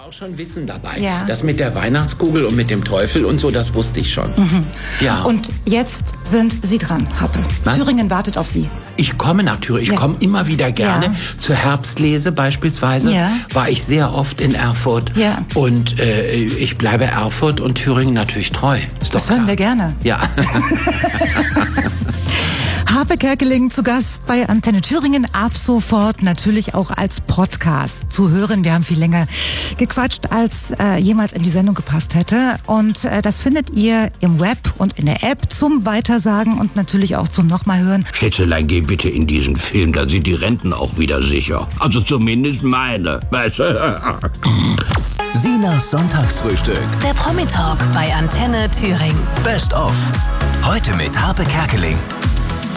auch schon Wissen dabei. Ja. Das mit der Weihnachtskugel und mit dem Teufel und so, das wusste ich schon. Ja. Und jetzt sind Sie dran, Happe. Was? Thüringen wartet auf Sie. Ich komme nach Thüringen. Ich komme immer wieder gerne. Ja. Zur Herbstlese beispielsweise Ja. war ich sehr oft in Erfurt. Ja. Und ich bleibe Erfurt und Thüringen natürlich treu. Ist doch Das hören klar. wir gerne. Ja. Harpe Kerkeling zu Gast bei Antenne Thüringen, ab sofort natürlich auch als Podcast zu hören. Wir haben viel länger gequatscht, als jemals in die Sendung gepasst hätte. Und das findet ihr im Web und in der App zum Weitersagen und natürlich auch zum Nochmalhören. Schätzelein, geh bitte in diesen Film, da sind die Renten auch wieder sicher. Also zumindest meine, weißt du? Sinas Sonntagsfrühstück. Der Promi-Talk bei Antenne Thüringen. Best of. Heute mit Harpe Kerkeling.